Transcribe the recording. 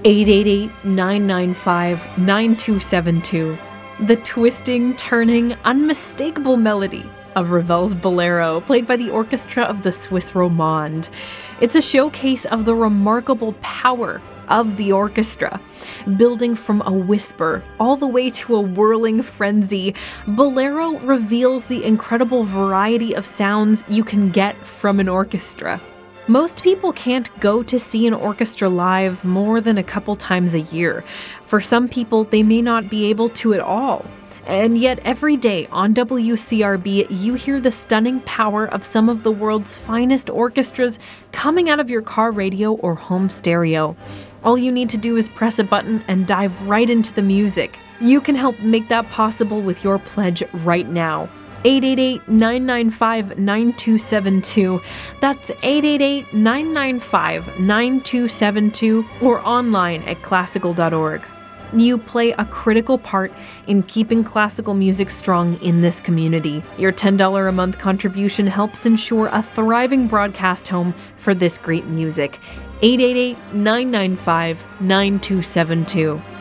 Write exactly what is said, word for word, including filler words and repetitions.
eight eight eight, nine nine five, nine two seven two. The twisting, turning, unmistakable melody of Ravel's Bolero, played by the orchestra of the Swiss Romande. It's a showcase of the remarkable power of the orchestra. Building from a whisper all the way to a whirling frenzy, Bolero reveals the incredible variety of sounds you can get from an orchestra. Most people can't go to see an orchestra live more than a couple times a year. For some people, they may not be able to at all. And yet every day on W C R B, you hear the stunning power of some of the world's finest orchestras coming out of your car radio or home stereo. All you need to do is press a button and dive right into the music. You can help make that possible with your pledge right now. eight eight eight, nine nine five, nine two seven two. That's eight eight eight, nine nine five, nine two seven two or online at classical dot org. You play a critical part in keeping classical music strong in this community. Your ten dollars a month contribution helps ensure a thriving broadcast home for this great music. eight eight eight, nine nine five, nine two seven two.